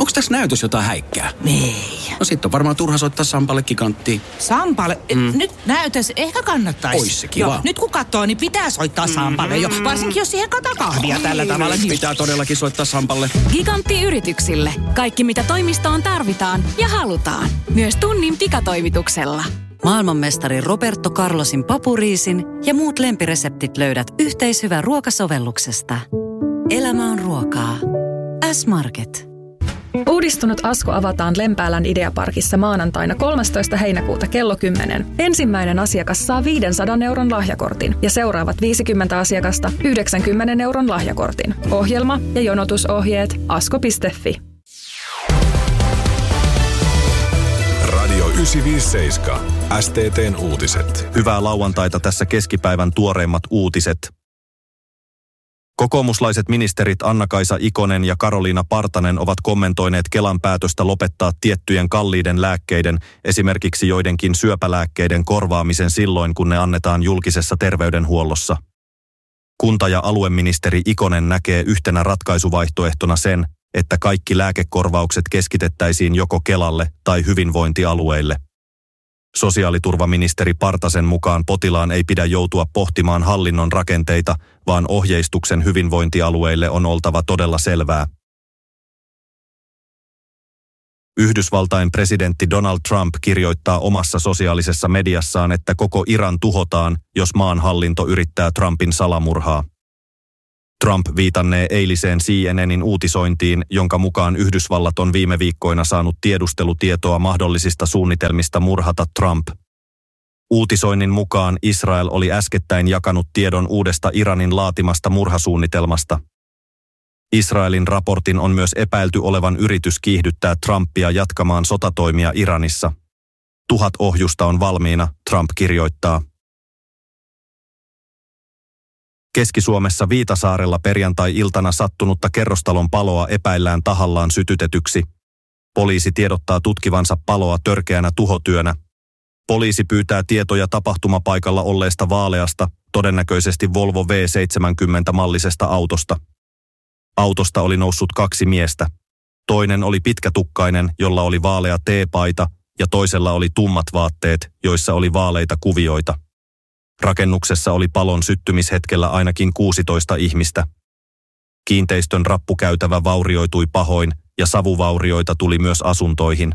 Onko tässä näytös jotain häikkää? Ei. No sit on varmaan turha soittaa Sampalle Giganttiin. Sampalle? Nyt näytös ehkä kannattaisi. Ois se kiva. Joo, nyt kun katsoo, niin pitää soittaa Sampalle jo. Varsinkin jos siihen kataa kahvia tällä tavalla. Niin... Pitää todellakin soittaa Sampalle. Gigantti yrityksille. Kaikki mitä toimistoon tarvitaan ja halutaan. Myös tunnin pikatoimituksella. Maailmanmestari Roberto Carlosin papuriisin ja muut lempireseptit löydät yhteishyvän ruokasovelluksesta. Elämä on ruokaa. S-Market. Uudistunut Asko avataan Lempäälän Ideaparkissa maanantaina 13. heinäkuuta kello 10. Ensimmäinen asiakas saa 500 euron lahjakortin ja seuraavat 50 asiakasta 90 euron lahjakortin. Ohjelma ja jonotusohjeet asko.fi. Radio 957. STT:n uutiset. Hyvää lauantaita, tässä keskipäivän tuoreimmat uutiset. Kokoomuslaiset ministerit Anna-Kaisa Ikonen ja Karoliina Partanen ovat kommentoineet Kelan päätöstä lopettaa tiettyjen kalliiden lääkkeiden, esimerkiksi joidenkin syöpälääkkeiden korvaamisen silloin, kun ne annetaan julkisessa terveydenhuollossa. Kunta- ja alueministeri Ikonen näkee yhtenä ratkaisuvaihtoehtona sen, että kaikki lääkekorvaukset keskitettäisiin joko Kelalle tai hyvinvointialueille. Sosiaaliturvaministeri Partasen mukaan potilaan ei pidä joutua pohtimaan hallinnon rakenteita, vaan ohjeistuksen hyvinvointialueille on oltava todella selvää. Yhdysvaltain presidentti Donald Trump kirjoittaa omassa sosiaalisessa mediassaan, että koko Iran tuhotaan, jos maan hallinto yrittää Trumpin salamurhaa. Trump viitannee eiliseen CNNin uutisointiin, jonka mukaan Yhdysvallat on viime viikkoina saanut tiedustelutietoa mahdollisista suunnitelmista murhata Trump. Uutisoinnin mukaan Israel oli äskettäin jakanut tiedon uudesta Iranin laatimasta murhasuunnitelmasta. Israelin raportin on myös epäilty olevan yritys kiihdyttää Trumpia jatkamaan sotatoimia Iranissa. 1000 ohjusta on valmiina, Trump kirjoittaa. Keski-Suomessa Viitasaarella perjantai-iltana sattunutta kerrostalon paloa epäillään tahallaan sytytetyksi. Poliisi tiedottaa tutkivansa paloa törkeänä tuhotyönä. Poliisi pyytää tietoja tapahtumapaikalla olleesta vaaleasta, todennäköisesti Volvo V70-mallisesta autosta. Autosta oli noussut 2 miestä. Toinen oli pitkätukkainen, jolla oli vaalea teepaita, ja toisella oli tummat vaatteet, joissa oli vaaleita kuvioita. Rakennuksessa oli palon syttymishetkellä ainakin 16 ihmistä. Kiinteistön rappukäytävä vaurioitui pahoin ja savuvaurioita tuli myös asuntoihin.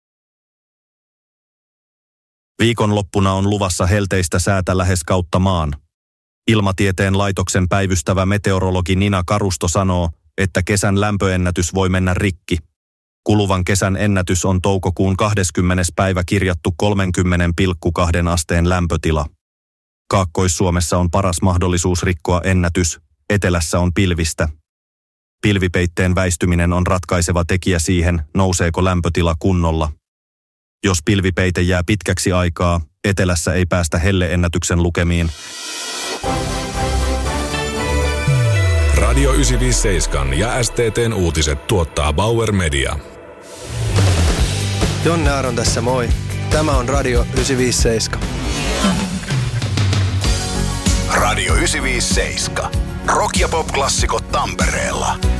Viikonloppuna on luvassa helteistä säätä lähes kautta maan. Ilmatieteen laitoksen päivystävä meteorologi Nina Karusto sanoo, että kesän lämpöennätys voi mennä rikki. Kuluvan kesän ennätys on toukokuun 20. päivä kirjattu 30,2 asteen lämpötila. Kaakkois-Suomessa on paras mahdollisuus rikkoa ennätys, etelässä on pilvistä. Pilvipeitteen väistyminen on ratkaiseva tekijä siihen, nouseeko lämpötila kunnolla. Jos pilvipeite jää pitkäksi aikaa, etelässä ei päästä helleennätyksen lukemiin. Radio 957 ja STT:n uutiset tuottaa Bauer Media. Jonne Aaron tässä, moi. Tämä on Radio 957. Radio 957. Rock- ja pop-klassikot Tampereella.